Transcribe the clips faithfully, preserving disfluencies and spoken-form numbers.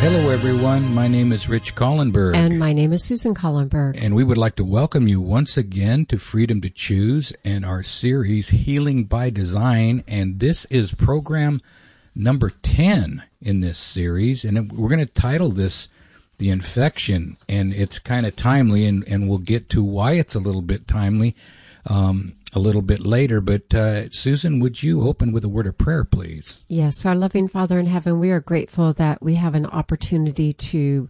Hello, everyone. My name is Rich Collenberg. And my name is Susan Collenberg. And we would like to welcome you once again to Freedom to Choose and our series, Healing by Design. And this is program number ten in this series. And we're going to title this The Infection. And it's kind of timely, and, and we'll get to why it's a little bit timely um, a little bit later. But uh, Susan, would you open with a word of prayer, please? Yes, our loving Father in heaven, we are grateful that we have an opportunity to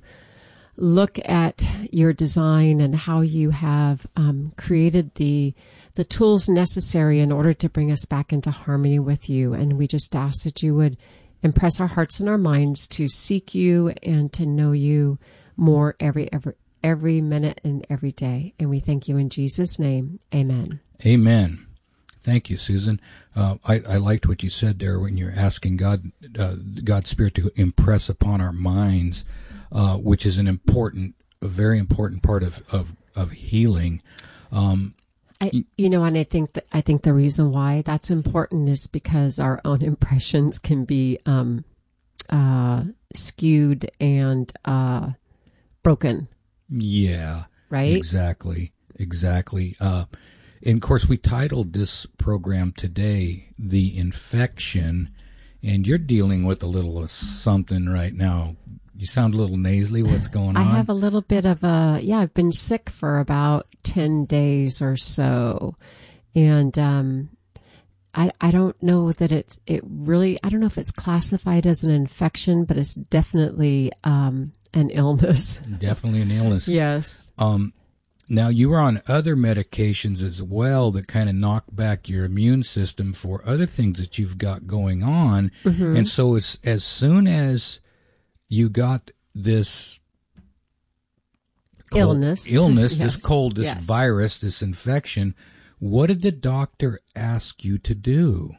look at your design and how you have um, created the the tools necessary in order to bring us back into harmony with you. And we just ask that you would impress our hearts and our minds to seek you and to know you more every every every minute and every day. And we thank you in Jesus' name. Amen. Amen. Thank you, Susan. Uh, I, I liked what you said there when you're asking God, uh, God's Spirit to impress upon our minds, uh, which is an important, a very important part of of, of healing. Um, I, you know, and I think that I think the reason why that's important is because our own impressions can be um, uh, skewed and uh, broken. Yeah. Right. Exactly. Exactly. Uh, And, of course, we titled this program today, The Infection, and you're dealing with a little something right now. You sound a little nasally. What's going on? I have a little bit of a, yeah, I've been sick for about ten days or so. And um, I, I don't know that it, it really, I don't know if it's classified as an infection, but it's definitely um, an illness. Definitely an illness. Yes. Um. Now, you were on other medications as well that kind of knock back your immune system for other things that you've got going on. Mm-hmm. And so as, as soon as you got this cold, illness, illness yes. this cold, this yes. virus, this infection, what did the doctor ask you to do?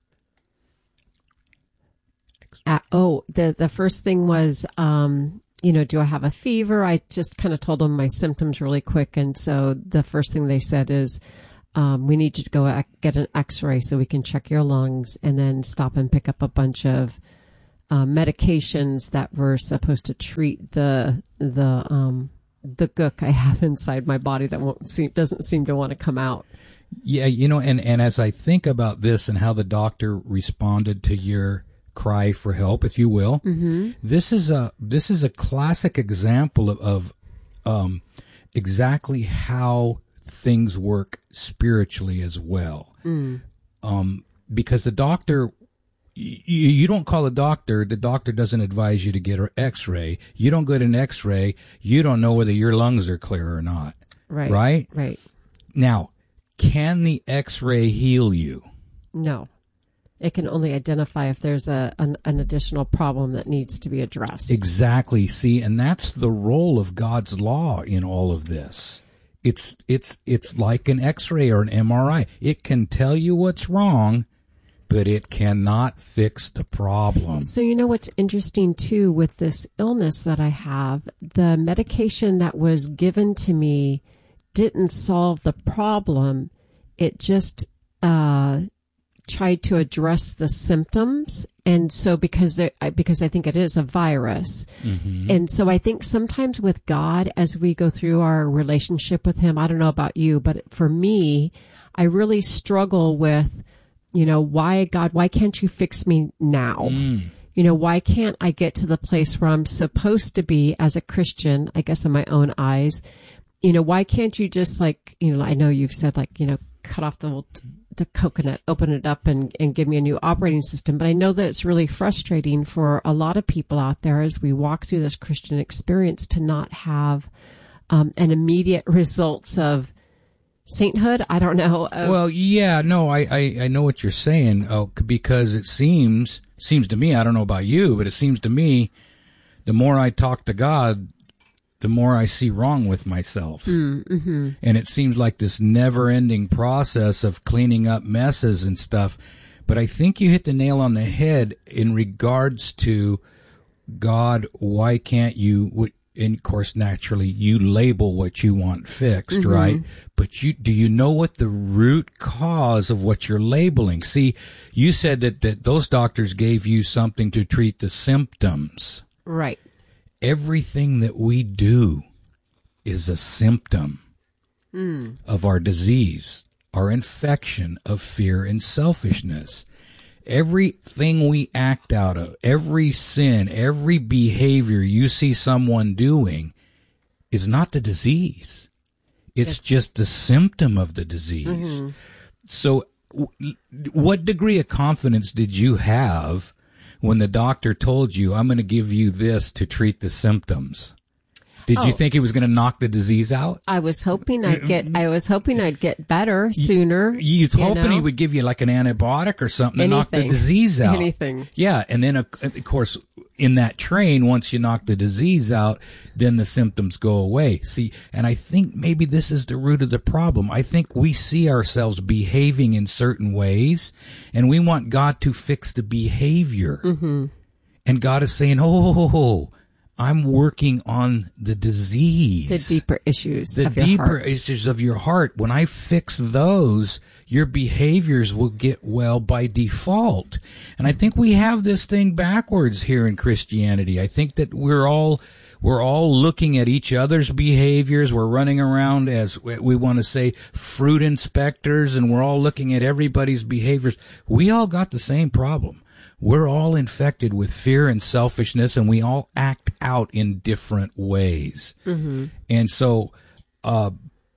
Uh, oh, the, the first thing was... Um, you know, do I have a fever? I just kind of told them my symptoms really quick. And so the first thing they said is, um, we need you to go get an x-ray so we can check your lungs, and then stop and pick up a bunch of uh, medications that were supposed to treat the, the, um, the gook I have inside my body that won't seem, doesn't seem to want to come out. Yeah. You know, and, and as I think about this and how the doctor responded to your cry for help, if you will. Mm-hmm. This is a this is a classic example of, of um, exactly how things work spiritually as well. Mm. Um, because the doctor, y- you don't call the doctor. The doctor doesn't advise you to get an X-ray. You don't get an X-ray. You don't know whether your lungs are clear or not. Right. Right. Right. Now, can the X-ray heal you? No. It can only identify if there's a an, an additional problem that needs to be addressed. Exactly. See, and that's the role of God's law in all of this. It's it's it's like an X-ray or an M R I. It can tell you what's wrong, but it cannot fix the problem. So you know what's interesting too with this illness that I have, the medication that was given to me didn't solve the problem. It just uh tried to address the symptoms. And so because it, because I think it is a virus. Mm-hmm. And so I think sometimes with God, as we go through our relationship with him, I don't know about you, but for me, I really struggle with, you know, why, God, why can't you fix me now? Mm. You know, why can't I get to the place where I'm supposed to be as a Christian, I guess in my own eyes? You know, why can't you just like, you know, I know you've said like, you know, cut off the the coconut, open it up and, and give me a new operating system. But I know that it's really frustrating for a lot of people out there as we walk through this Christian experience to not have um, an immediate results of sainthood. I don't know. Of, well, yeah, no, I, I, I know what you're saying oh, because it seems, seems to me, I don't know about you, but it seems to me the more I talk to God, the more I see wrong with myself. Mm-hmm. And it seems like this never-ending process of cleaning up messes and stuff. But I think you hit the nail on the head in regards to God, why can't you, and of course, naturally, you label what you want fixed, mm-hmm. right? But you do you know what the root cause of what you're labeling? See, you said that, that those doctors gave you something to treat the symptoms. Right. everything that we do is a symptom mm. of our disease, our infection of fear and selfishness. Everything we act out of, every sin, every behavior you see someone doing is not the disease. It's, it's just a symptom of the disease. Mm-hmm. So w- what degree of confidence did you have when the doctor told you, I'm going to give you this to treat the symptoms? Did oh. you think he was going to knock the disease out? I was hoping I'd get. I was hoping I'd get better sooner. You, you hoping know? He would give you like an antibiotic or something Anything. to knock the disease out. Anything. Yeah, and then of course in that train, once you knock the disease out, then the symptoms go away. See, and I think maybe this is the root of the problem. I think we see ourselves behaving in certain ways, and we want God to fix the behavior. Mm-hmm. And God is saying, "Oh, I'm working on the disease. The deeper issues the of your deeper heart. issues of your heart. When I fix those, your behaviors will get well by default." And I think we have this thing backwards here in Christianity. I think that we're all we're all looking at each other's behaviors. We're running around as we want to say fruit inspectors, and we're all looking at everybody's behaviors. We all got the same problem. We're all infected with fear and selfishness, and we all act out in different ways. Mm-hmm. And so, uh,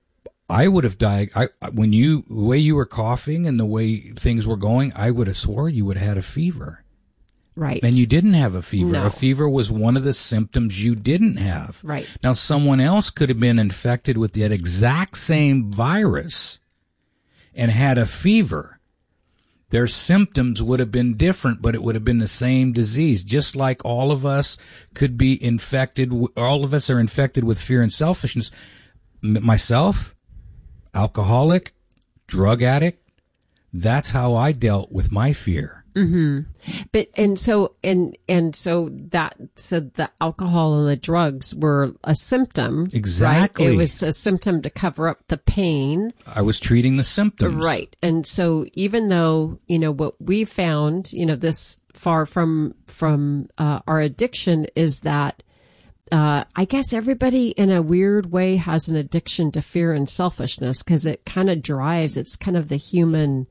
I would have died, I, when you, the way you were coughing and the way things were going, I would have swore you would have had a fever. Right. And you didn't have a fever. No. A fever was one of the symptoms you didn't have. Right. Now, someone else could have been infected with that exact same virus and had a fever. Their symptoms would have been different, but it would have been the same disease. Just like all of us could be infected, all of us are infected with fear and selfishness. M- myself, alcoholic, drug addict, that's how I dealt with my fear. Mm-hmm. But, and so, and, and so that, so the alcohol and the drugs were a symptom. Exactly. Right? It was a symptom to cover up the pain. I was treating the symptoms. Right. And so even though, you know, what we found, you know, this far from, from, uh, our addiction is that, uh, I guess everybody in a weird way has an addiction to fear and selfishness because it kind of drives, it's kind of the human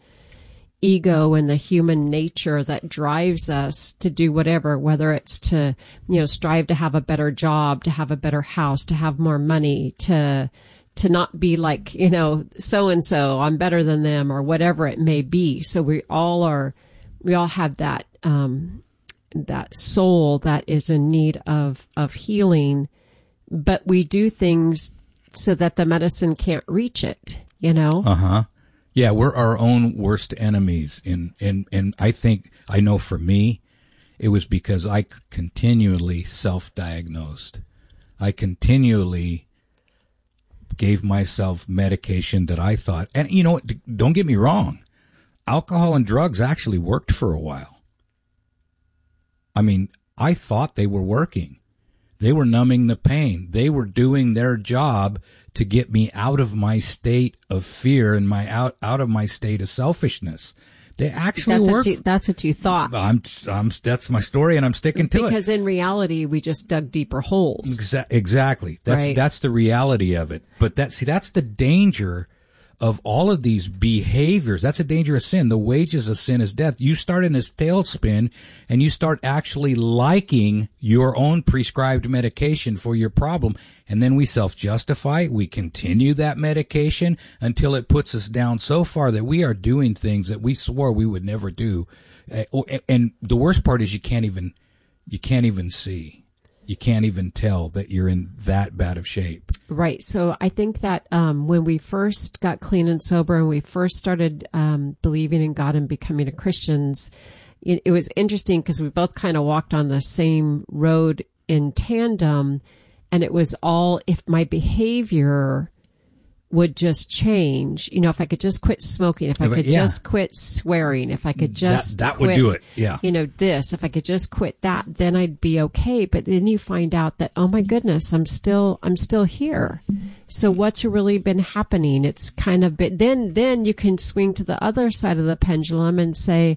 ego and the human nature that drives us to do whatever, whether it's to, you know, strive to have a better job, to have a better house, to have more money, to, to not be like, you know, so-and-so, I'm better than them or whatever it may be. So we all are, we all have that, um, that soul that is in need of, of healing, but we do things so that the medicine can't reach it, you know? Uh-huh. Yeah, we're our own worst enemies. And, and, and I think, I know for me, it was because I continually self-diagnosed. I continually gave myself medication that I thought, and you know what, don't get me wrong, alcohol and drugs actually worked for a while. I mean, I thought they were working. They were numbing the pain. They were doing their job to get me out of my state of fear and my out out of my state of selfishness. They actually that's work. What you, that's what you thought. I'm, I'm, that's my story, and I'm sticking to because it. Because in reality, we just dug deeper holes. Exa- exactly. That's right. that's the reality of it. But that see, that's the danger of all of these behaviors. That's a dangerous sin. The wages of sin is death. You start in this tailspin, and you start actually liking your own prescribed medication for your problem. And then we self-justify. We continue that medication until it puts us down so far that we are doing things that we swore we would never do. And the worst part is you can't even, you can't even see. You can't even tell that you're in that bad of shape. Right. So I think that um, when we first got clean and sober and we first started um, believing in God and becoming a Christians, it, it was interesting because we both kind of walked on the same road in tandem. And it was all, if my behavior would just change, you know, if I could just quit smoking, if I could yeah. just quit swearing, if I could just that, that quit, would do it. Yeah. You know, this, if I could just quit that, then I'd be okay. But then you find out that, oh my goodness, I'm still, I'm still here. So what's really been happening? It's kind of been, then, then you can swing to the other side of the pendulum and say,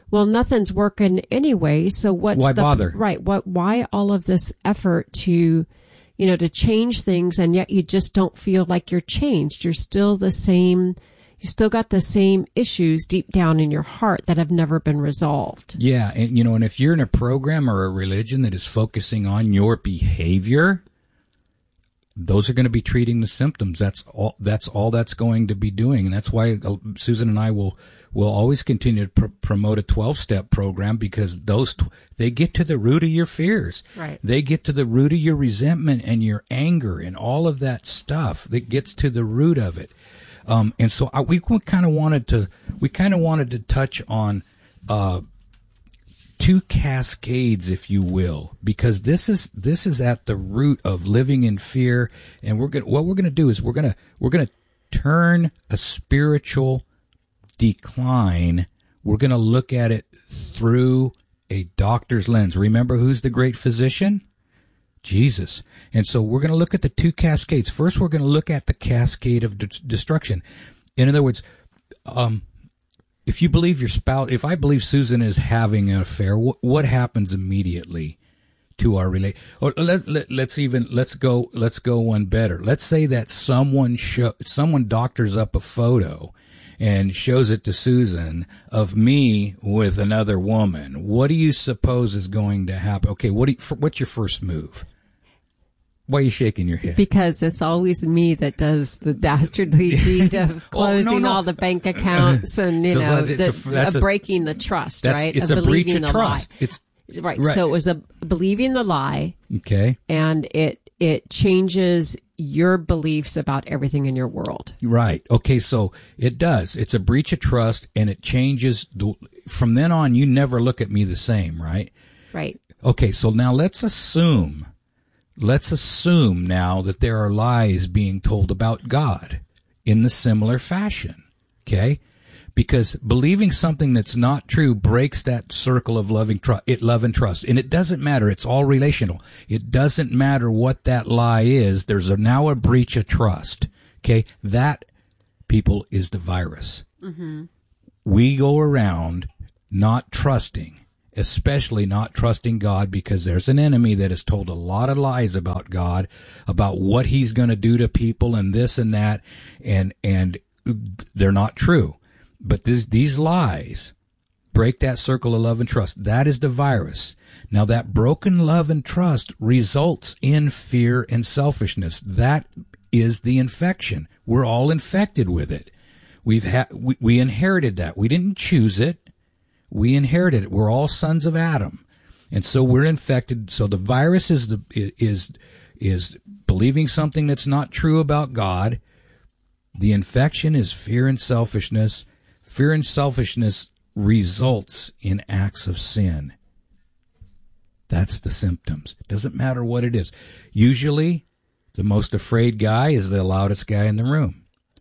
well, nothing's working anyway. So what's Why the, bother? Right. What, why all of this effort to, you know, to change things, and yet you just don't feel like you're changed. You're still the same. You still got the same issues deep down in your heart that have never been resolved. Yeah. And, you know, and if you're in a program or a religion that is focusing on your behavior, those are going to be treating the symptoms. That's all, that's all that's going to be doing. And that's why Susan and I will, will always continue to pr- promote a twelve-step program, because those, tw- they get to the root of your fears. Right. They get to the root of your resentment and your anger and all of that stuff that gets to the root of it. Um, and so I, we kind of wanted to, we kind of wanted to touch on, uh, two cascades, if you will, because this is, this is at the root of living in fear. And we're going to, what we're going to do is we're going to, we're going to turn a spiritual decline. We're going to look at it through a doctor's lens. Remember, who's the great physician? Jesus. And so we're going to look at the two cascades. First, we're going to look at the cascade of de- destruction. In other words, um, if you believe your spouse, if I believe Susan is having an affair, wh- what happens immediately to our relate? Or let, let, let's even, let's go, let's go one better. Let's say that someone show, someone doctors up a photo and shows it to Susan of me with another woman. What do you suppose is going to happen? Okay. What do you, what's your first move? Why are you shaking your head? Because it's always me that does the dastardly deed of closing oh, no, no. all the bank accounts and, you So know, it's the, a- that's of a- breaking the trust, right? It's of a breach believing of the trust. lie. It's Right. Right. So it was a believing the lie, okay. and it it changes your beliefs about everything in your world. Right. Okay. So it does. It's a breach of trust, and it changes. The, from then on, you never look at me the same, right? Right. Okay. So now let's assume, let's assume now that there are lies being told about God in the similar fashion. Okay. Because believing something that's not true breaks that circle of loving trust, it love and trust. And it doesn't matter. It's all relational. It doesn't matter what that lie is. There's a, now a breach of trust. Okay. That, people, is the virus. Mm-hmm. We go around not trusting, especially not trusting God, because there's an enemy that has told a lot of lies about God, about what he's going to do to people and this and that. And, and they're not true. But this, these lies break that circle of love and trust. That is the virus. Now, that broken love and trust results in fear and selfishness. That is the infection. We're all infected with it. We've had, we, we inherited that. We didn't choose it. We inherited it. We're all sons of Adam. And so we're infected. So the virus is the, is, is believing something that's not true about God. The infection is fear and selfishness. Fear and selfishness results in acts of sin. That's the symptoms. It doesn't matter what it is. Usually, the most afraid guy is the loudest guy in the room.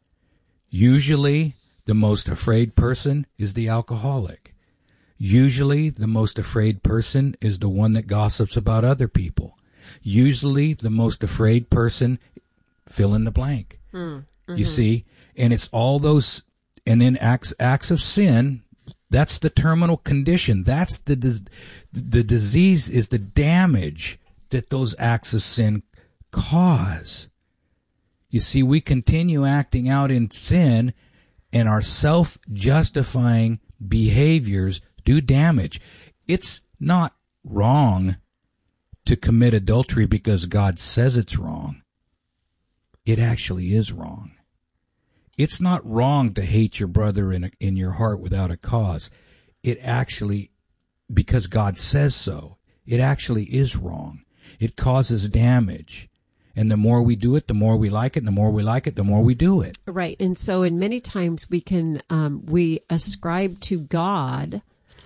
Usually, the most afraid person is the alcoholic. Usually, the most afraid person is the one that gossips about other people. Usually, the most afraid person, fill in the blank. Mm, mm-hmm. You see? And it's all those... And in acts acts of sin, that's the terminal condition. That's the dis- the disease is the damage that those acts of sin cause. You see, we continue acting out in sin, and our self-justifying behaviors do damage. It's not wrong to commit adultery because God says it's wrong. It actually is wrong. It's not wrong to hate your brother in a, in your heart without a cause. It actually, because God says so, it actually is wrong. It causes damage. And the more we do it, the more we like it, and the more we like it, the more we do it. Right. And so in many times we can, um, we ascribe to God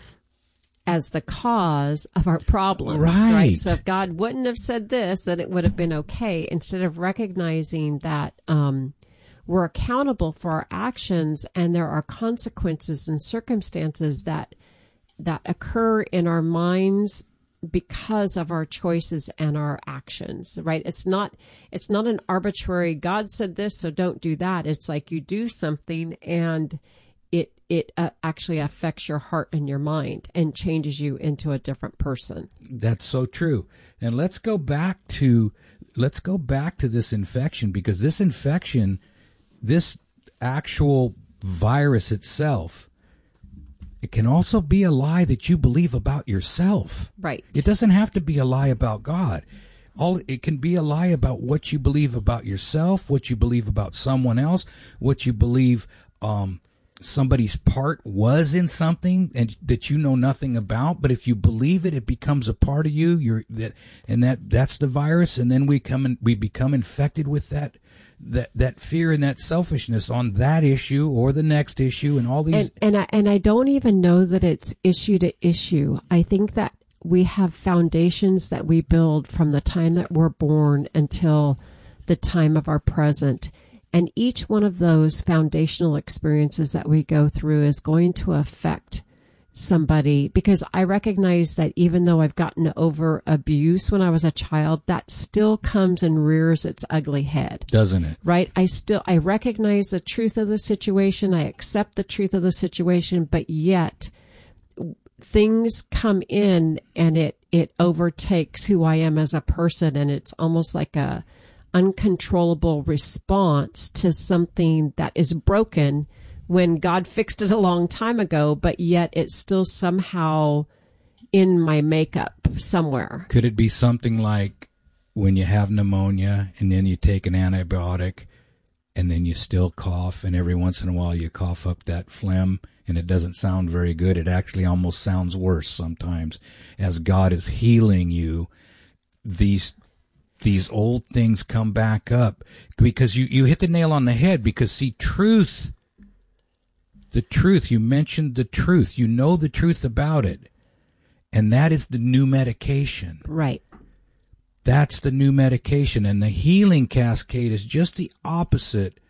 as the cause of our problems. Right. right. So if God wouldn't have said this, then it would have been okay, instead of recognizing that, um, we're accountable for our actions, and there are consequences and circumstances that that occur in our minds because of our choices and our actions, right? It's not it's not an arbitrary, God said this, so don't do that. It's like you do something, and it it uh, actually affects your heart and your mind and changes you into a different person. That's so true. And let's go back to let's go back to this infection, because this infection, this actual virus itself, it can also be a lie that you believe about yourself. Right. It doesn't have to be a lie about God. All it can be a lie about what you believe about yourself, what you believe about someone else, what you believe um, somebody's part was in something and that you know nothing about. But if you believe it, it becomes a part of you. You're that, and that that's the virus. And then we come and we become infected with that. That that fear and that selfishness on that issue or the next issue and all these. And, and I and I don't even know that it's issue to issue. I think that we have foundations that we build from the time that we're born until the time of our present. And each one of those foundational experiences that we go through is going to affect somebody, because I recognize that even though I've gotten over abuse when I was a child, that still comes and rears its ugly head. Doesn't it? Right? I still, I recognize the truth of the situation. I accept the truth of the situation, but yet things come in and it, it overtakes who I am as a person. And it's almost like a uncontrollable response to something that is broken when God fixed it a long time ago, but yet it's still somehow in my makeup somewhere. Could it be something like when you have pneumonia and then you take an antibiotic and then you still cough, and every once in a while you cough up that phlegm and it doesn't sound very good? It actually almost sounds worse sometimes. As God is healing you, these these old things come back up, because you, you hit the nail on the head. Because see, truth, the truth, you mentioned the truth, you know the truth about it, and that is the new medication. Right. That's the new medication. And the healing cascade is just the opposite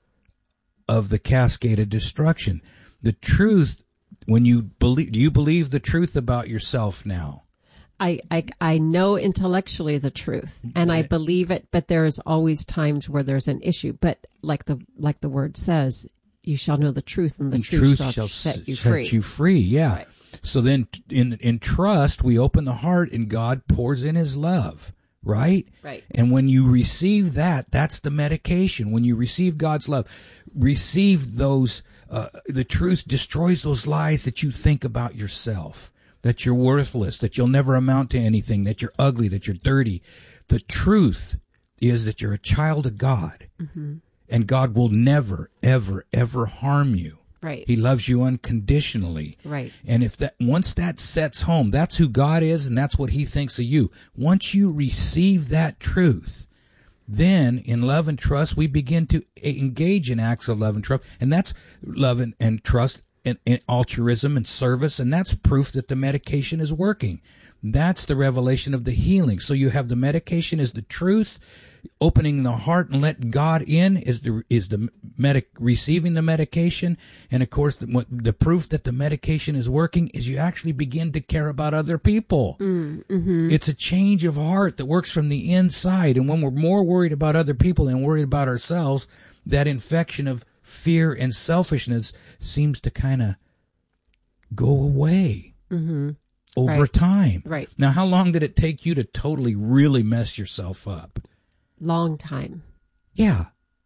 of the cascade of destruction. The truth, when you believe, do you believe the truth about yourself now? I, I, I know intellectually the truth, and I believe it, but there's always times where there's an issue. But like the like the word says, you shall know the truth, and the and truth, truth shall, shall set you set free. you free. Yeah. Right. So then, in in trust, we open the heart, and God pours in His love. Right? Right. And when you receive that, that's the medication. When you receive God's love, receive those. Uh, the truth destroys those lies that you think about yourself. That you're worthless, that you'll never amount to anything, that you're ugly, that you're dirty. The truth is that you're a child of God, mm-hmm. and God will never, ever, ever harm you. Right. He loves you unconditionally. Right. And if that, once that sets home, that's who God is, and that's what He thinks of you. Once you receive that truth, then in love and trust, we begin to engage in acts of love and trust, and that's love and, and trust. And, and altruism and service, and that's proof that the medication is working. That's the revelation of the healing. So you have the medication is the truth, opening the heart and letting God in is the is the medic receiving the medication, and of course the, the proof that the medication is working is you actually begin to care about other people. Mm-hmm. It's a change of heart that works from the inside, and when we're more worried about other people than worried about ourselves, that infection of fear and selfishness seems to kind of go away mm-hmm. over right. time. Right. Now, how long did it take you to totally really mess yourself up? Long time. Yeah.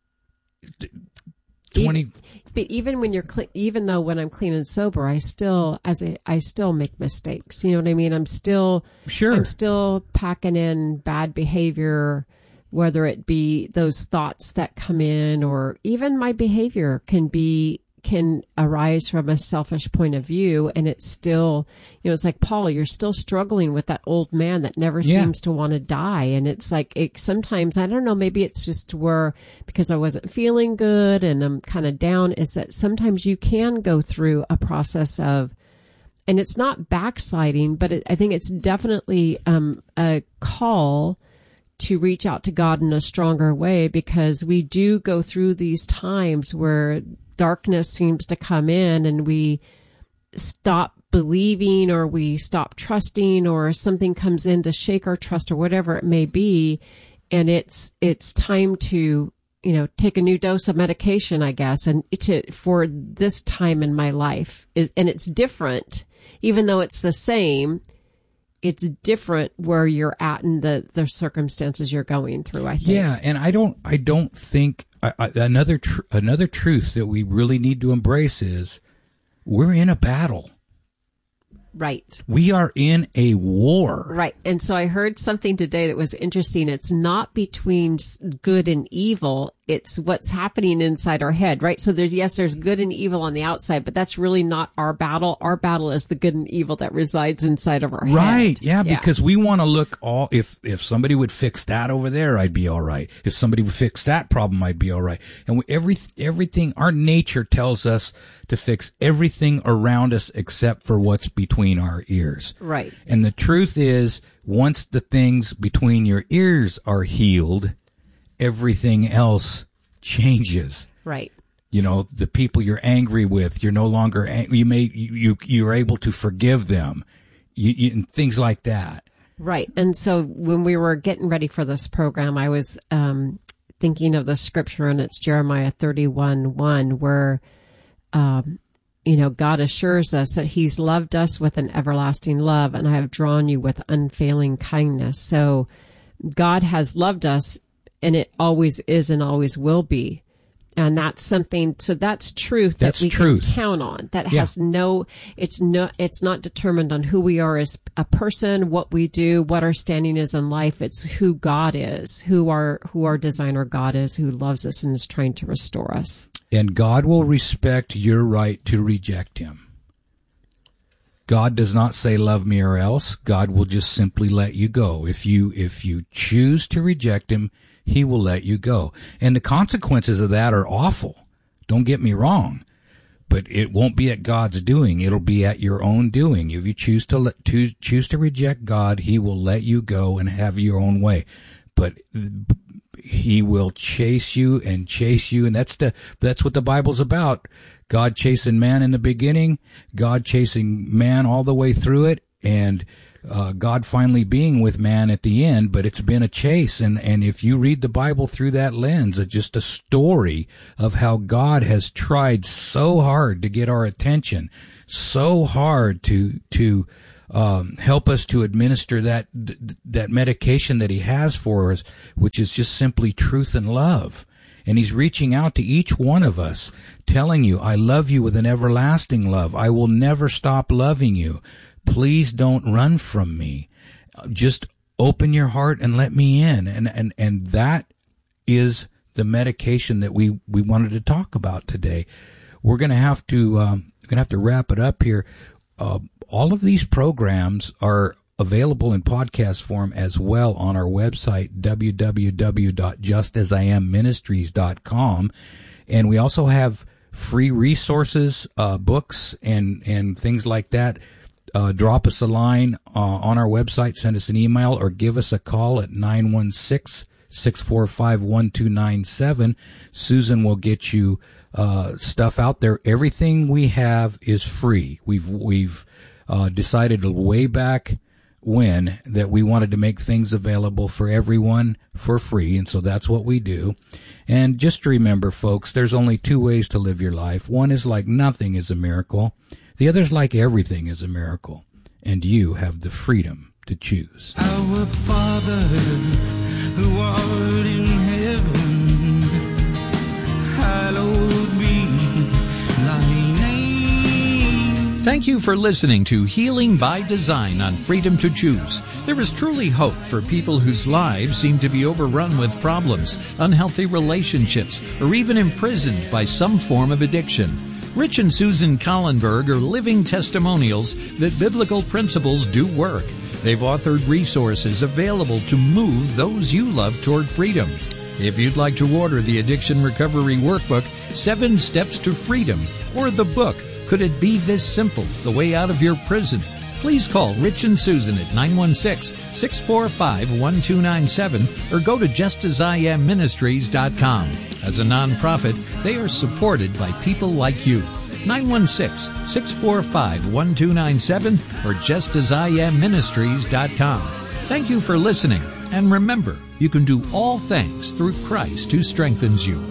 twenty Even, but even when you're clean, even though when I'm clean and sober, I still, as a, I still make mistakes. You know what I mean? I'm still, sure. I'm still packing in bad behavior, whether it be those thoughts that come in, or even my behavior can be, can arise from a selfish point of view. And it's still, you know, it's like, Paul, you're still struggling with that old man that never yeah. seems to want to die. And it's like, it sometimes, I don't know, maybe it's just where, because I wasn't feeling good and I'm kind of down, is that sometimes you can go through a process of, and it's not backsliding, but it, I think it's definitely um, a call to reach out to God in a stronger way, because we do go through these times where darkness seems to come in and we stop believing, or we stop trusting, or something comes in to shake our trust, or whatever it may be. And it's, it's time to you know, take a new dose of medication, I guess, and to, for this time in my life is, and it's different, even though it's the same, it's different where you're at in the, the circumstances you're going through, I think. Yeah. And I don't, I don't think I, I, another, tr- another truth that we really need to embrace is we're in a battle. Right. We are in a war. Right. And so I heard something today that was interesting. It's not between good and evil. It's what's happening inside our head, right? So there's, yes, there's good and evil on the outside, but that's really not our battle. Our battle is the good and evil that resides inside of our head. Right. Yeah, yeah. Because we want to look all, if, if somebody would fix that over there, I'd be all right. If somebody would fix that problem, I'd be all right. And we, every, everything, our nature tells us to fix everything around us except for what's between our ears. Right. And the truth is, once the things between your ears are healed, everything else changes. Right. You know, the people you're angry with, you're no longer, ang- you may, you, you, you're able to forgive them. You, you, and things like that. Right. And so when we were getting ready for this program, I was, um, thinking of the scripture, and it's Jeremiah thirty-one one, where, um, you know, God assures us that he's loved us with an everlasting love, and I have drawn you with unfailing kindness. So God has loved us, and it always is and always will be. And that's something, so that's truth that that's we truth. can count on. That yeah. has no, it's no, it's not determined on who we are as a person, what we do, what our standing is in life. It's who God is, who our, who our designer God is, who loves us and is trying to restore us. And God will respect your right to reject him. God does not say, love me or else. God will just simply let you go. If you, if you choose to reject him, he will let you go. And the consequences of that are awful. Don't get me wrong. But it won't be at God's doing. It'll be at your own doing. If you choose to, let, to choose to reject God, he will let you go and have your own way. But he will chase you and chase you. And that's the, that's what the Bible's about. God chasing man in the beginning, God chasing man all the way through it, and Uh, God finally being with man at the end, but it's been a chase. And, and if you read the Bible through that lens, it's just a story of how God has tried so hard to get our attention, so hard to, to, um, help us to administer that, that medication that he has for us, which is just simply truth and love. And he's reaching out to each one of us, telling you, I love you with an everlasting love. I will never stop loving you. Please don't run from me. Just open your heart and let me in. And, and, and that is the medication that we, we wanted to talk about today. We're going to have to, um, we're going to have to wrap it up here. Uh, all of these programs are available in podcast form as well on our website, w w w dot just as i am ministries dot com. And we also have free resources, uh, books and, and things like that. Uh, drop us a line uh, on our website, send us an email, or give us a call at nine one six, six four five, one two nine seven. Susan will get you uh, stuff out there. Everything we have is free. We've we've uh, decided way back when that we wanted to make things available for everyone for free, and so that's what we do. And just remember, folks, there's only two ways to live your life. One is like nothing is a miracle. The other's like everything is a miracle, and you have the freedom to choose. Our Father, who art in heaven, hallowed be thy name. Thank you for listening to Healing by Design on Freedom to Choose. There is truly hope for people whose lives seem to be overrun with problems, unhealthy relationships, or even imprisoned by some form of addiction. Rich and Susan Collenberg are living testimonials that biblical principles do work. They've authored resources available to move those you love toward freedom. If you'd like to order the Addiction Recovery Workbook, Seven Steps to Freedom, or the book, Could It Be This Simple? The Way Out of Your Prison, please call Rich and Susan at nine one six, six four five, one two nine seven or go to just as i am ministries dot com. As a nonprofit, they are supported by people like you. nine one six, six four five, one two nine seven or just as i am ministries dot com. Thank you for listening, and remember, you can do all things through Christ who strengthens you.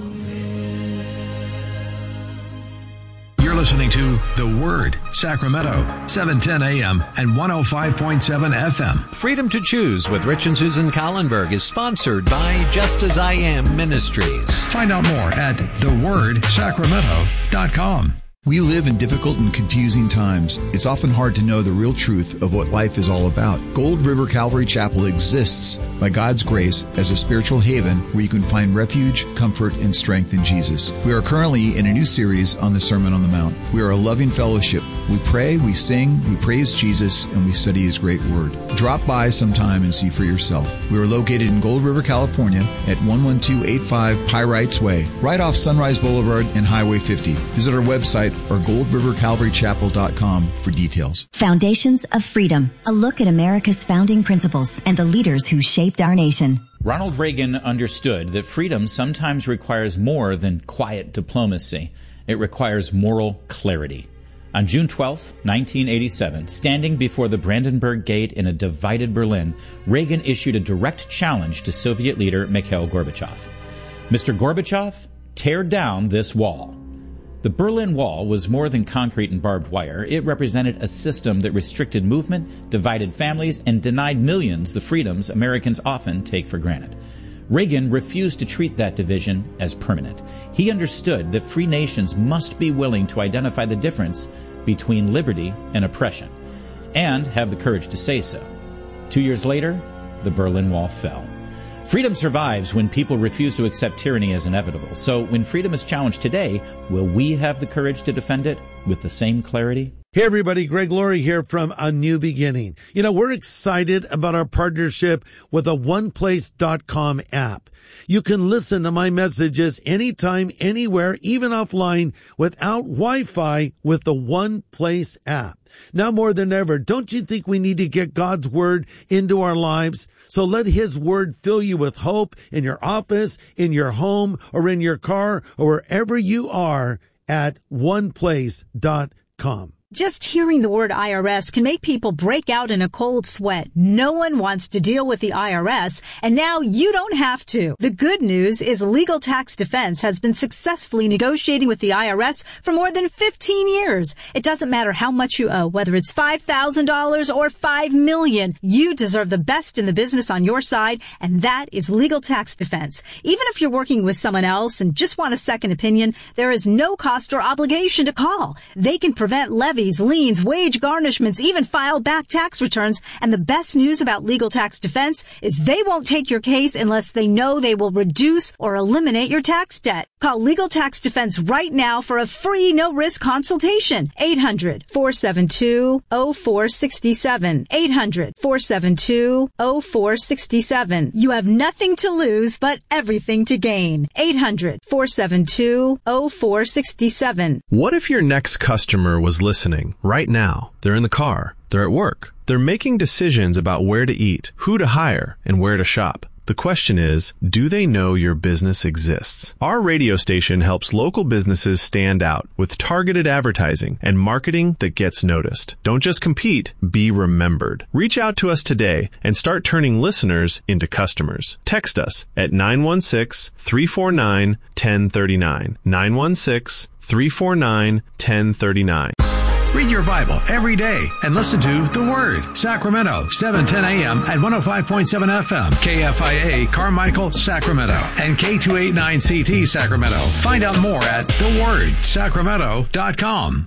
You're listening to The Word, Sacramento, seven ten A M and one oh five point seven F M. Freedom to Choose with Rich and Susan Collenberg is sponsored by Just As I Am Ministries. Find out more at the word sacramento dot com. We live in difficult and confusing times. It's often hard to know the real truth of what life is all about. Gold River Calvary Chapel exists by God's grace as a spiritual haven where you can find refuge, comfort, and strength in Jesus. We are currently in a new series on the Sermon on the Mount. We are a loving fellowship. We pray, we sing, we praise Jesus, and we study His great word. Drop by sometime and see for yourself. We are located in Gold River, California at one one two eight five Pyrites Way, right off Sunrise Boulevard and Highway fifty. Visit our website or gold river calvary chapel dot com for details. Foundations of Freedom, a look at America's founding principles and the leaders who shaped our nation. Ronald Reagan understood that freedom sometimes requires more than quiet diplomacy. It requires moral clarity. On June twelfth, nineteen eighty-seven, standing before the Brandenburg Gate in a divided Berlin, Reagan issued a direct challenge to Soviet leader Mikhail Gorbachev. Mister Gorbachev, tear down this wall. The Berlin Wall was more than concrete and barbed wire. It represented a system that restricted movement, divided families, and denied millions the freedoms Americans often take for granted. Reagan refused to treat that division as permanent. He understood that free nations must be willing to identify the difference between liberty and oppression, and have the courage to say so. Two years later, the Berlin Wall fell. Freedom survives when people refuse to accept tyranny as inevitable. So when freedom is challenged today, will we have the courage to defend it with the same clarity? Hey everybody, Greg Laurie here from A New Beginning. You know, we're excited about our partnership with the one place dot com app. You can listen to my messages anytime, anywhere, even offline, without Wi-Fi with the One Place app. Now more than ever, don't you think we need to get God's Word into our lives? So let His Word fill you with hope in your office, in your home, or in your car, or wherever you are at one place dot com. Just hearing the word I R S can make people break out in a cold sweat. No one wants to deal with the I R S, and now you don't have to. The good news is Legal Tax Defense has been successfully negotiating with the I R S for more than fifteen years. It doesn't matter how much you owe, whether it's five thousand dollars or five million dollars. You deserve the best in the business on your side, and that is Legal Tax Defense. Even if you're working with someone else and just want a second opinion, there is no cost or obligation to call. They can prevent levies, liens, wage garnishments, even file back tax returns. And the best news about Legal Tax Defense is they won't take your case unless they know they will reduce or eliminate your tax debt. Call Legal Tax Defense right now for a free no-risk consultation. eight hundred, four seven two, oh four six seven. eight hundred, four seven two, oh four six seven. You have nothing to lose but everything to gain. eight hundred, four seven two, oh four six seven. What if your next customer was listening right now? They're in the car. They're at work. They're making decisions about where to eat, who to hire, and where to shop. The question is, do they know your business exists? Our radio station helps local businesses stand out with targeted advertising and marketing that gets noticed. Don't just compete, be remembered. Reach out to us today and start turning listeners into customers. Text us at nine one six, three four nine, one zero three nine. nine one six, three four nine, one zero three nine. Read your Bible every day and listen to The Word, Sacramento, seven ten A M and one oh five point seven F M, K F I A, Carmichael, Sacramento, and K two eighty-nine C T, Sacramento. Find out more at the word sacramento dot com.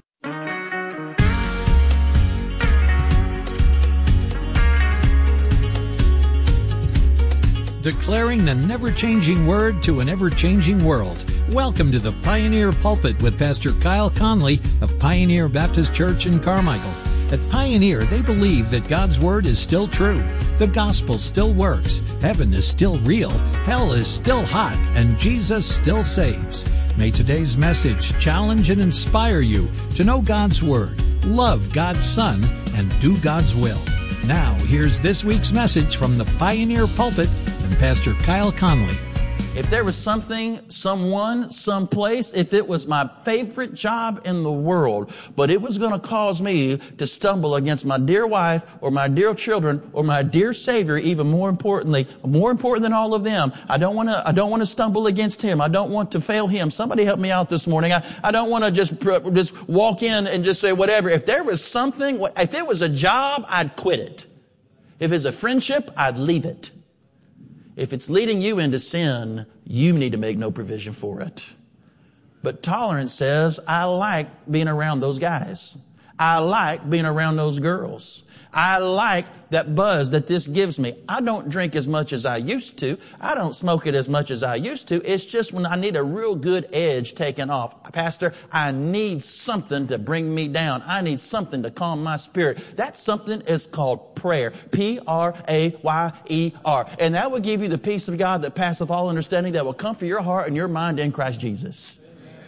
Declaring the never-changing word to an ever-changing world. Welcome to the Pioneer Pulpit with Pastor Kyle Conley of Pioneer Baptist Church in Carmichael. At Pioneer, they believe that God's Word is still true, the gospel still works, heaven is still real, hell is still hot, and Jesus still saves. May today's message challenge and inspire you to know God's Word, love God's Son, and do God's will. Now, here's this week's message from the Pioneer Pulpit and Pastor Kyle Conley. If there was something, someone, someplace, if it was my favorite job in the world, but it was going to cause me to stumble against my dear wife or my dear children or my dear Savior, even more importantly, more important than all of them, I don't want to, I don't want to stumble against Him. I don't want to fail Him. Somebody help me out this morning. I, I don't want to just, just walk in and just say whatever. If there was something, if it was a job, I'd quit it. If it's a friendship, I'd leave it. If it's leading you into sin, you need to make no provision for it. But tolerance says, I like being around those guys. I like being around those girls. I like that buzz that this gives me. I don't drink as much as I used to. I don't smoke it as much as I used to. It's just when I need a real good edge taken off. Pastor, I need something to bring me down. I need something to calm my spirit. That something is called prayer. P R A Y E R. And that will give you the peace of God that passeth all understanding, that will comfort your heart and your mind in Christ Jesus.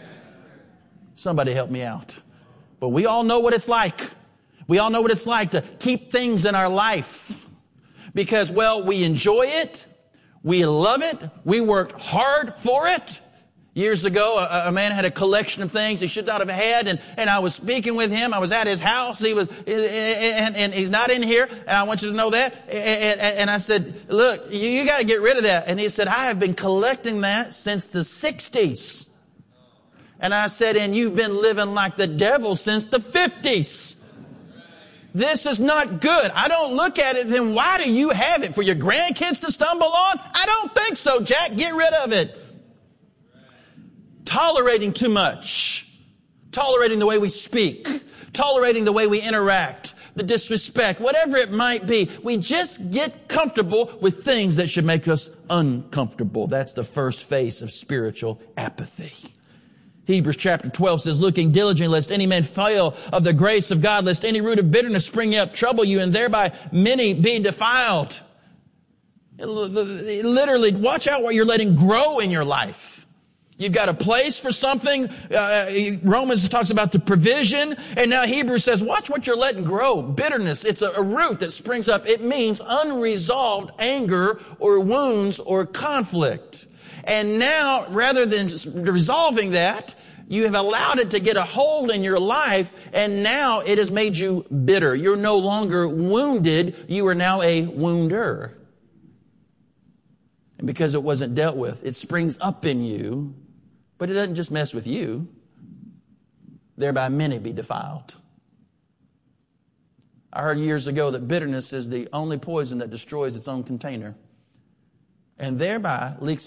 Somebody help me out. But we all know what it's like. We all know what it's like to keep things in our life because, well, we enjoy it. We love it. We worked hard for it. Years ago, a, a man had a collection of things he should not have had, and, and I was speaking with him. I was at his house. He was, and, and he's not in here, and I want you to know that. And, and I said, look, you, you got to get rid of that. And he said, I have been collecting that since the sixties. And I said, and you've been living like the devil since the fifties. This is not good. I don't look at it, then why do you have it? For your grandkids to stumble on? I don't think so, Jack. Get rid of it. Tolerating too much. Tolerating the way we speak. Tolerating the way we interact. The disrespect. Whatever it might be. We just get comfortable with things that should make us uncomfortable. That's the first phase of spiritual apathy. Hebrews chapter twelve says, looking diligently lest any man fail of the grace of God, lest any root of bitterness spring up, trouble you, and thereby many be defiled. Literally, watch out what you're letting grow in your life. You've got a place for something. Uh, Romans talks about the provision. And now Hebrews says, watch what you're letting grow. Bitterness, it's a, a root that springs up. It means unresolved anger or wounds or conflict. And now, rather than resolving that, you have allowed it to get a hold in your life, and now it has made you bitter. You're no longer wounded. You are now a wounder. And because it wasn't dealt with, it springs up in you, but it doesn't just mess with you. Thereby many be defiled. I heard years ago that bitterness is the only poison that destroys its own container, and thereby leaks